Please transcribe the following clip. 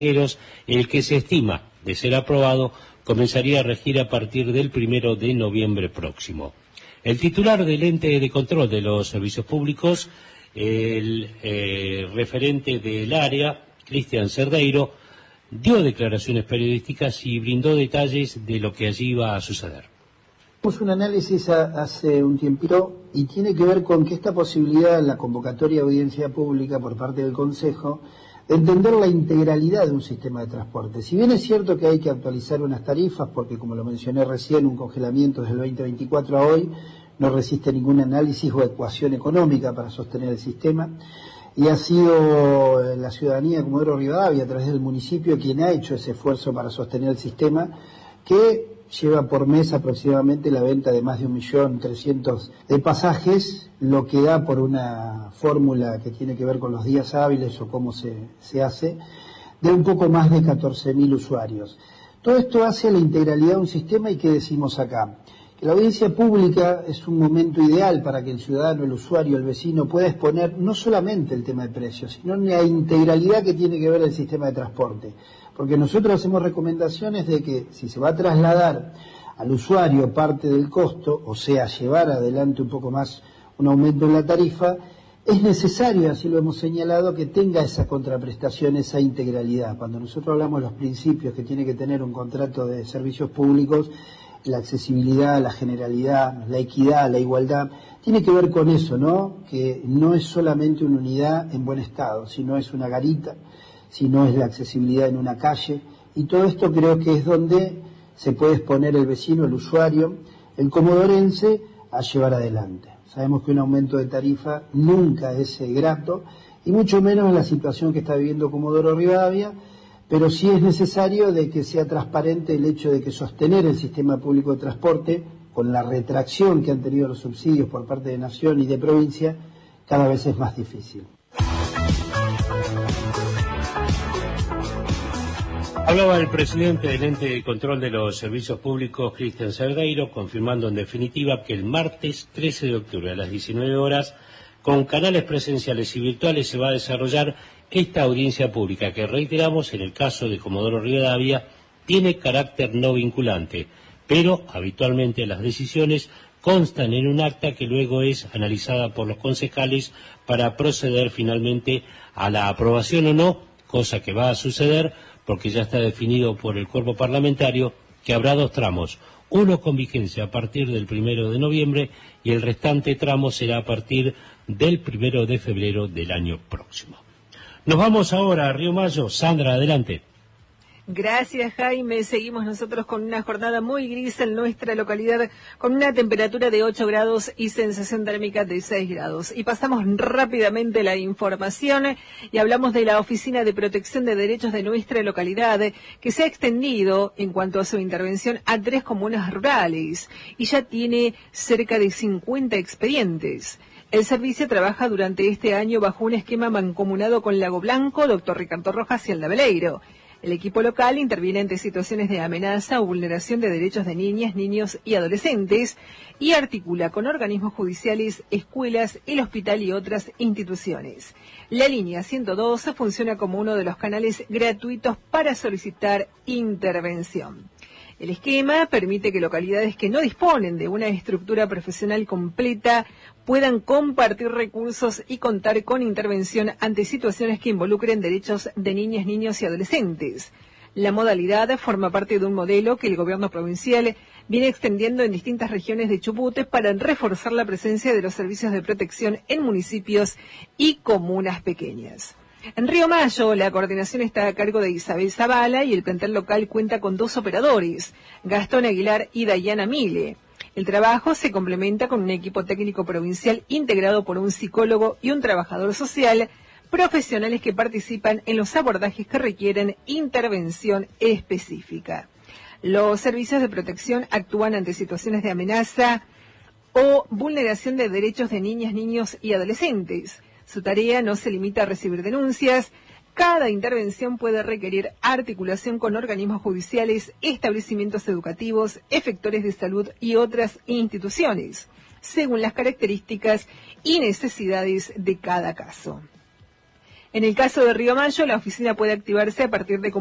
el que se estima, de ser aprobado, comenzaría a regir a partir del 1 de noviembre próximo. El titular del ente de control de los servicios públicos, el referente del área, Cristian Cerdeiro, dio declaraciones periodísticas y brindó detalles de lo que allí iba a suceder. Hicimos un análisis hace un tiempito y tiene que ver con que esta posibilidad en la convocatoria de audiencia pública por parte del Consejo de entender la integralidad de un sistema de transporte. Si bien es cierto que hay que actualizar unas tarifas, porque como lo mencioné recién, un congelamiento desde el 2024 a hoy no resiste ningún análisis o ecuación económica para sostener el sistema, y ha sido la ciudadanía de Comodoro Rivadavia, a través del municipio, quien ha hecho ese esfuerzo para sostener el sistema, que lleva por mes aproximadamente la venta de más de 1.300.000 de pasajes, lo que da por una fórmula que tiene que ver con los días hábiles o cómo se hace, de un poco más de 14.000 usuarios. Todo esto hace la integralidad de un sistema. ¿Y qué decimos acá? Que la audiencia pública es un momento ideal para que el ciudadano, el usuario, el vecino pueda exponer no solamente el tema de precios, sino la integralidad que tiene que ver el sistema de transporte. Porque nosotros hacemos recomendaciones de que si se va a trasladar al usuario parte del costo, o sea, llevar adelante un poco más un aumento en la tarifa, es necesario, así lo hemos señalado, que tenga esa contraprestación, esa integralidad. Cuando nosotros hablamos de los principios que tiene que tener un contrato de servicios públicos, la accesibilidad, la generalidad, la equidad, la igualdad, tiene que ver con eso, ¿no? Que no es solamente una unidad en buen estado, sino es una garita, sino es la accesibilidad en una calle, y todo esto creo que es donde se puede exponer el vecino, el usuario, el comodorense, a llevar adelante. Sabemos que un aumento de tarifa nunca es grato, y mucho menos en la situación que está viviendo Comodoro Rivadavia, pero sí es necesario de que sea transparente el hecho de que sostener el sistema público de transporte, con la retracción que han tenido los subsidios por parte de Nación y de provincia, cada vez es más difícil. Hablaba el presidente del ente de control de los servicios públicos, Cristian Cerdeiro, confirmando en definitiva que el martes 13 de octubre a las 19 horas, con canales presenciales y virtuales, se va a desarrollar esta audiencia pública, que reiteramos, en el caso de Comodoro Rivadavia, tiene carácter no vinculante, pero habitualmente las decisiones constan en un acta que luego es analizada por los concejales para proceder finalmente a la aprobación o no, cosa que va a suceder porque ya está definido por el cuerpo parlamentario que habrá dos tramos, uno con vigencia a partir del 1 de noviembre y el restante tramo será a partir del 1 de febrero del año próximo. Nos vamos ahora a Río Mayo. Sandra, adelante. Gracias, Jaime. Seguimos nosotros con una jornada muy gris en nuestra localidad, con una temperatura de 8 grados y sensación térmica de 6 grados. Y pasamos rápidamente la información y hablamos de la Oficina de Protección de Derechos de nuestra localidad, que se ha extendido en cuanto a su intervención a 3 comunas rurales y ya tiene cerca de 50 expedientes. El servicio trabaja durante este año bajo un esquema mancomunado con Lago Blanco, Dr. Ricardo Rojas y Aldabeleiro. El equipo local interviene ante situaciones de amenaza o vulneración de derechos de niñas, niños y adolescentes y articula con organismos judiciales, escuelas, el hospital y otras instituciones. La línea 102 funciona como uno de los canales gratuitos para solicitar intervención. El esquema permite que localidades que no disponen de una estructura profesional completa puedan compartir recursos y contar con intervención ante situaciones que involucren derechos de niñas, niños y adolescentes. La modalidad forma parte de un modelo que el gobierno provincial viene extendiendo en distintas regiones de Chubut para reforzar la presencia de los servicios de protección en municipios y comunas pequeñas. En Río Mayo, la coordinación está a cargo de Isabel Zavala y el plantel local cuenta con 2 operadores, Gastón Aguilar y Dayana Mile. El trabajo se complementa con un equipo técnico provincial integrado por un psicólogo y un trabajador social, profesionales que participan en los abordajes que requieren intervención específica. Los servicios de protección actúan ante situaciones de amenaza o vulneración de derechos de niñas, niños y adolescentes. Su tarea no se limita a recibir denuncias. Cada intervención puede requerir articulación con organismos judiciales, establecimientos educativos, efectores de salud y otras instituciones, según las características y necesidades de cada caso. En el caso de Río Mayo, la oficina puede activarse a partir de